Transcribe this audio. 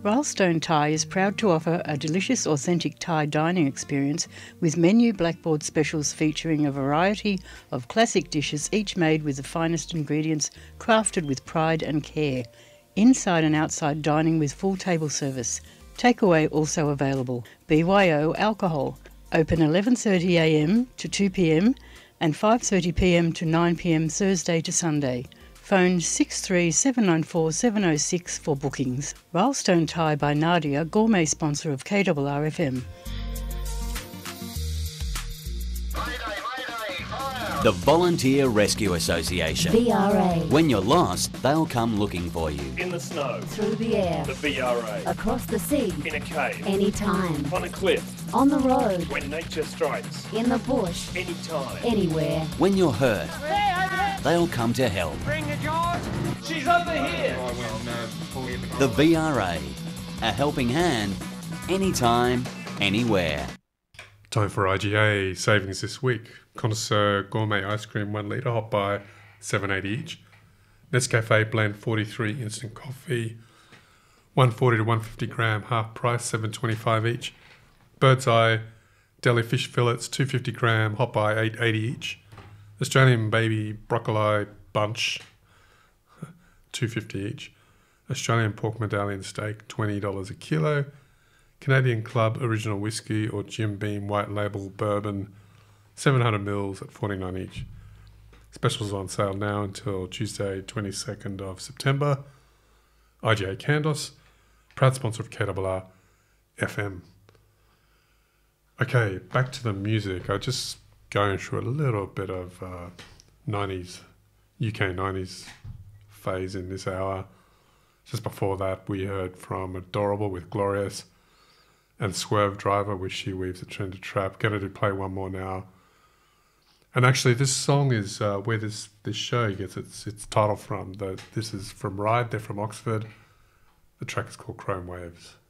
Rylestone Thai is proud to offer a delicious, authentic Thai dining experience with menu blackboard specials featuring a variety of classic dishes, each made with the finest ingredients, crafted with pride and care. Inside and outside dining with full table service. Takeaway also available. BYO alcohol. Open 11:30am to 2pm and 5:30pm to 9pm Thursday to Sunday. Phone 63794 706 for bookings. Rylestone Thai by Nadia, gourmet sponsor of KRRFM. The Volunteer Rescue Association. VRA. When you're lost, they'll come looking for you. In the snow. Through the air. The VRA. Across the sea. In a cave. Anytime. On a cliff. On the road. When nature strikes. In the bush. Anytime. Anywhere. When you're hurt, they'll come to help. Bring the George. She's over here. The VRA. A helping hand, anytime, anywhere. Time for IGA savings this week. Connoisseur gourmet ice cream 1 litre, hot by $7.80 each. Nescafe blend 43 instant coffee 140 to 150 gram, half price $7.25 each. Bird's Eye deli fish fillets 250 gram, hot by $8.80 each. Australian baby broccoli bunch $2.50 each. Australian pork medallion steak $20 a kilo. Canadian Club original whiskey or Jim Beam white label bourbon 700 mils at $49 each. Specials on sale now until Tuesday 22nd of September. IGA Candos, proud sponsor of KRRFM. FM. Okay, back to the music. I just going through a little bit of 90s, UK 90s phase in this hour. Just before that, we heard from Adorable with Glorious and Swerve Driver with She Weaves a Trend to Trap. Going to play one more now. And actually, this song is where this show gets its title from. This is from Ride. They're from Oxford. The track is called Chrome Waves.